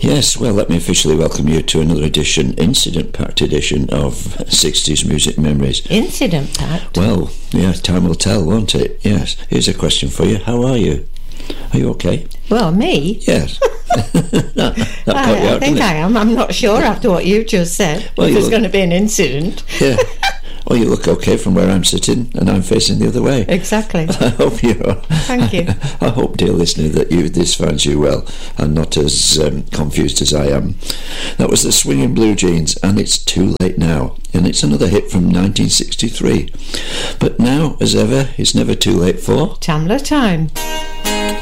Yes, well, let me officially welcome you to another edition, incident-packed edition of 60s Music Memories. Incident-packed? Well, yeah, time will tell, won't it? Yes. Here's a question for you. How are you? Are you okay? Well, me? Yes. I think I am. I'm not sure after what you've just said. Well, if there's going to be an incident. Yeah. Well, you look okay from where I'm sitting, and I'm facing the other way. Exactly. I hope you're... Thank you. I hope, dear listener, that this finds you well and not as confused as I am. That was the Swinging Blue Jeans, and it's Too Late Now, and it's another hit from 1963. But now, as ever, it's never too late for... Tamla Time.